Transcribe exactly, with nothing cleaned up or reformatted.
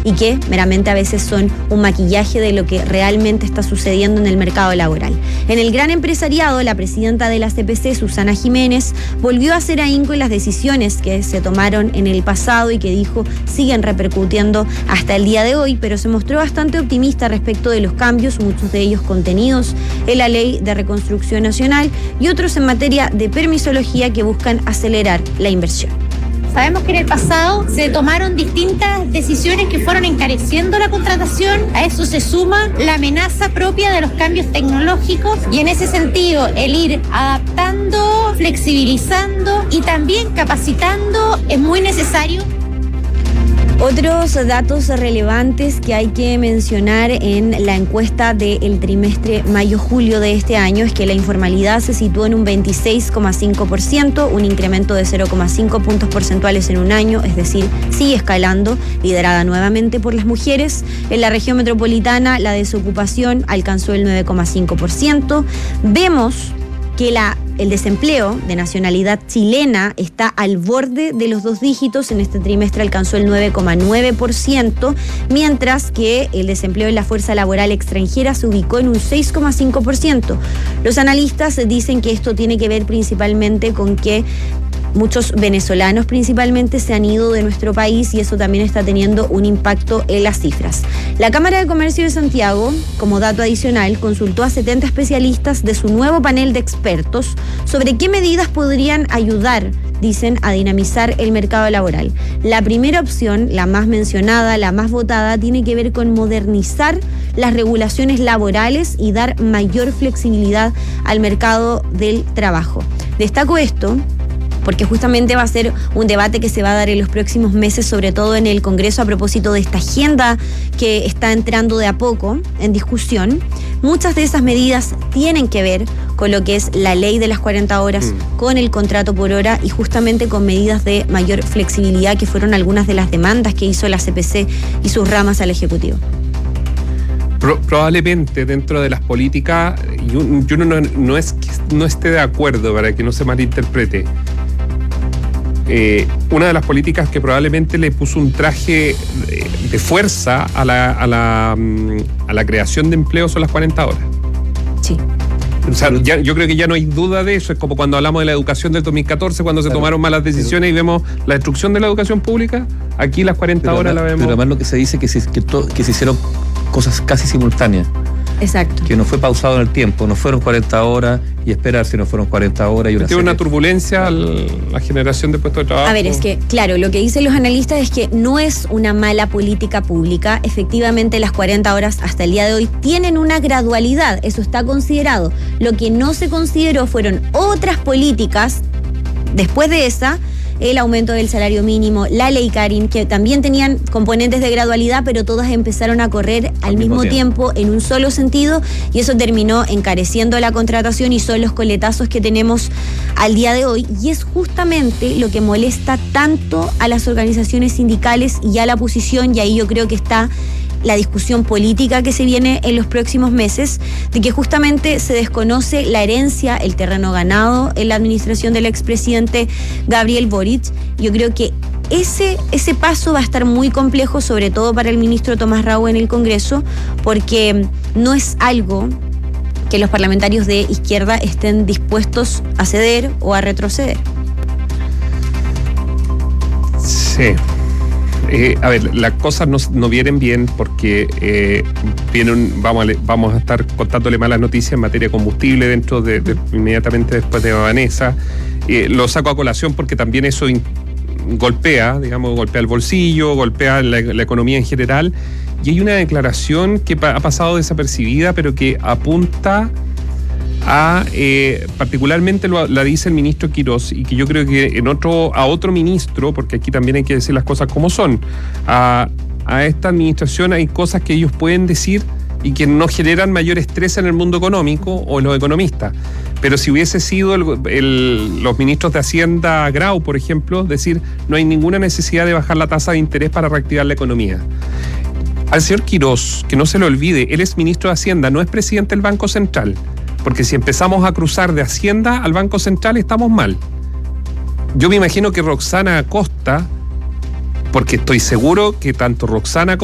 y que meramente a veces son un maquillaje de lo que realmente está sucediendo en el mercado laboral. En el gran empresariado, la presidenta de la C P C, Susana Jiménez, volvió a hacer ahínco en las decisiones que se tomaron en el pasado y que dijo siguen repercutiendo hasta el día de hoy, pero se mostró bastante optimista respecto de los cambios, muchos de ellos contenidos en la Ley de Reconstrucción Nacional y otros en materia de permisología que buscan acelerar la inversión. Sabemos que en el pasado se tomaron distintas decisiones que fueron encareciendo la contratación. A eso se suma la amenaza propia de los cambios tecnológicos y en ese sentido el ir adaptando, flexibilizando y también capacitando es muy necesario. Otros datos relevantes que hay que mencionar en la encuesta del trimestre mayo-julio de este año es que la informalidad se situó en un veintiséis coma cinco por ciento, un incremento de cero coma cinco puntos porcentuales en un año, es decir, sigue escalando, liderada nuevamente por las mujeres. En la región metropolitana la desocupación alcanzó el nueve coma cinco por ciento. Vemos que la, el desempleo de nacionalidad chilena está al borde de los dos dígitos. En este trimestre alcanzó el nueve coma nueve por ciento, mientras que el desempleo en la fuerza laboral extranjera se ubicó en un seis coma cinco por ciento. Los analistas dicen que esto tiene que ver principalmente con que muchos venezolanos principalmente se han ido de nuestro país y eso también está teniendo un impacto en las cifras. La Cámara de Comercio de Santiago, como dato adicional, consultó a setenta especialistas de su nuevo panel de expertos sobre qué medidas podrían ayudar, dicen, a dinamizar el mercado laboral. La primera opción, la más mencionada, la más votada, tiene que ver con modernizar las regulaciones laborales y dar mayor flexibilidad al mercado del trabajo. Destaco esto porque justamente va a ser un debate que se va a dar en los próximos meses, sobre todo en el Congreso, a propósito de esta agenda que está entrando de a poco en discusión. Muchas de esas medidas tienen que ver con lo que es la ley de las cuarenta horas, mm. con el contrato por hora y justamente con medidas de mayor flexibilidad, que fueron algunas de las demandas que hizo la C P C y sus ramas al Ejecutivo. Pro, probablemente dentro de las políticas, yo, yo no, no es que no esté de acuerdo, para que no se malinterprete. Eh, una de las políticas que probablemente le puso un traje de, de fuerza a la, a, la, a la creación de empleo son las cuarenta horas. Sí. O sea, ya, yo creo que ya no hay duda de eso. Es como cuando hablamos de la educación del dos mil catorce, cuando se claro, tomaron malas decisiones pero, y vemos la destrucción de la educación pública. Aquí las cuarenta horas además, la vemos. Pero además lo que se dice es que se, que, to, que se hicieron cosas casi simultáneas. Exacto. Que no fue pausado en el tiempo, no fueron cuarenta horas y esperar si no fueron cuarenta horas. Y una Tiene una turbulencia al, la generación de puestos de trabajo. A ver, es que, claro, lo que dicen los analistas es que no es una mala política pública. Efectivamente, las cuarenta horas hasta el día de hoy tienen una gradualidad, eso está considerado. Lo que no se consideró fueron otras políticas después de esa, el aumento del salario mínimo, la ley Karin, que también tenían componentes de gradualidad, pero todas empezaron a correr al, al mismo, mismo tiempo. tiempo en un solo sentido y eso terminó encareciendo la contratación y son los coletazos que tenemos al día de hoy y es justamente lo que molesta tanto a las organizaciones sindicales y a la oposición, y ahí yo creo que está la discusión política que se viene en los próximos meses, de que justamente se desconoce la herencia, el terreno ganado en la administración del expresidente Gabriel Boric. Yo creo que ese, ese paso va a estar muy complejo, sobre todo para el ministro Tomás Raúl en el Congreso, porque no es algo que los parlamentarios de izquierda estén dispuestos a ceder o a retroceder. Sí. Eh, a ver, las cosas no, no vienen bien porque eh, vienen, vamos, a, vamos a estar contándole malas noticias en materia de combustible dentro de, de inmediatamente después de Vanessa. Eh, lo saco a colación porque también eso in, golpea, digamos, golpea el bolsillo, golpea la, la economía en general. Y hay una declaración que pa, ha pasado desapercibida, pero que apunta a, eh, particularmente lo, la dice el ministro Quirós, y que yo creo que en otro, a otro ministro, porque aquí también hay que decir las cosas como son, a, a esta administración hay cosas que ellos pueden decir y que no generan mayor estrés en el mundo económico o en los economistas. Pero si hubiese sido el, el, los ministros de Hacienda, Grau, por ejemplo, decir, no hay ninguna necesidad de bajar la tasa de interés para reactivar la economía. Al señor Quirós, que no se le olvide, él es ministro de Hacienda, no es presidente del Banco Central. Porque si empezamos a cruzar de Hacienda al Banco Central, estamos mal. Yo me imagino que Roxana Acosta, porque estoy seguro que tanto Roxana